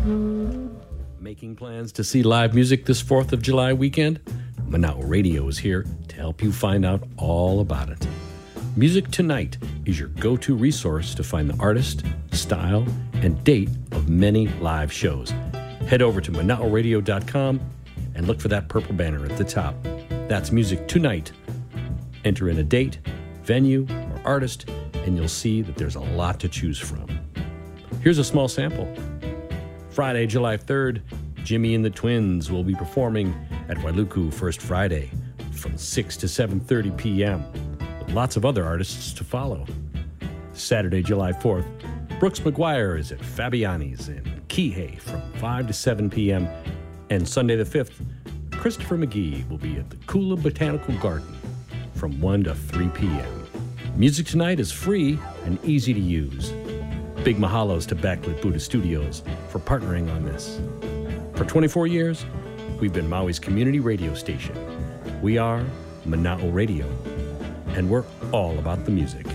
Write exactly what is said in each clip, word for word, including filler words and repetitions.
Making plans to see live music this fourth of July weekend? Manao Radio is here to help you find out all about it. Music Tonight is your go-to resource to find the artist, style, and date of many live shows. Head over to manao radio dot com and look for that purple banner at the top. That's Music Tonight. Enter in a date, venue, or artist, and you'll see that there's a lot to choose from. Here's a small sample. Friday, July third, Jimmy and the Twins will be performing at Wailuku First Friday from six to seven thirty p.m. with lots of other artists to follow. Saturday, July fourth, Brooks McGuire is at Fabiani's in Kihei from five to seven p.m. And Sunday the fifth, Christopher McGee will be at the Kula Botanical Garden from one to three p.m. Music Tonight is free and easy to use. Big mahalos to Backlit Buddha Studios for partnering on this. For twenty-four years, we've been Maui's community radio station. We are Manao Radio, and we're all about the music.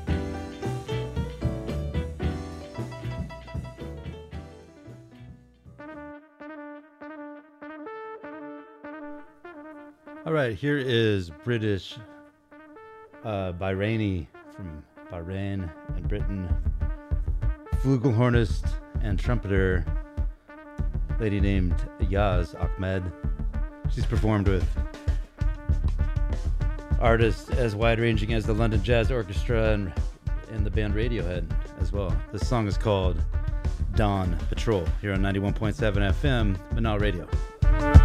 All right, here is British uh, Bahraini from Bahrain and Britain, flugelhornist and trumpeter, lady named Yaz Ahmed. She's performed with artists as wide-ranging as the London Jazz Orchestra and, and the band Radiohead as well. This song is called Dawn Patrol here on ninety-one point seven F M, Manao Radio.